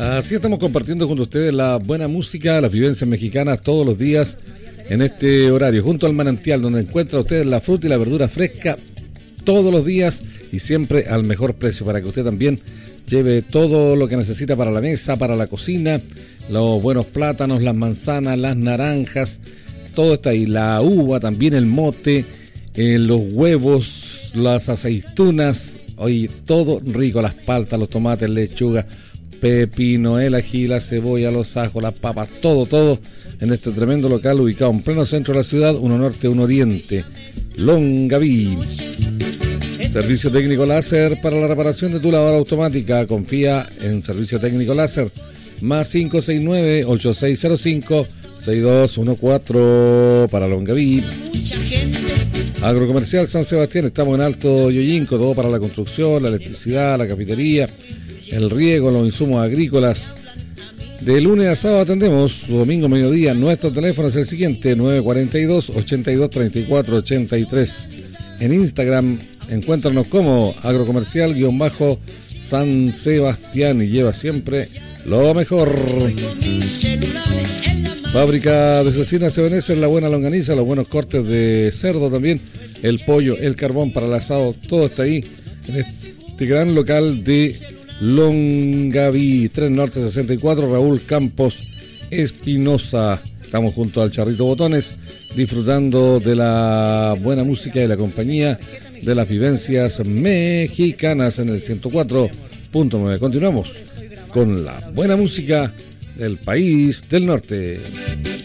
Así estamos compartiendo junto a ustedes la buena música, las vivencias mexicanas todos los días en este horario, junto al manantial, donde encuentra ustedes la fruta y la verdura fresca todos los días y siempre al mejor precio, para que usted también lleve todo lo que necesita para la mesa, para la cocina, los buenos plátanos, las manzanas, las naranjas, todo está ahí, la uva, también el mote, los huevos, las aceitunas, oye, todo rico, las paltas, los tomates, lechuga, pepino, el ají, la cebolla, los ajos, las papas, todo en este tremendo local ubicado en pleno centro de la ciudad, uno norte, uno oriente, Longaví. Servicio técnico láser para la reparación de tu lavadora automática. Confía en Servicio técnico láser. Más 569-8605-6214 para Longaví. Agrocomercial San Sebastián, estamos en Alto Yoyinco, todo para la construcción, la electricidad, la cafetería, el riego, los insumos agrícolas. De lunes a sábado atendemos, domingo mediodía. Nuestro teléfono es el siguiente, 942-8234-83. En Instagram, encuéntranos como agrocomercial-San Sebastián y lleva siempre lo mejor. Fábrica de cecinas Ebenezer, la buena longaniza, los buenos cortes de cerdo también, el pollo, el carbón para el asado, todo está ahí en este gran local de Longaví, 3 Norte 64, Raúl Campos Espinosa. Estamos junto al Charrito Botones, disfrutando de la buena música y la compañía de las vivencias mexicanas en el 104.9. Continuamos con la buena música del país del norte.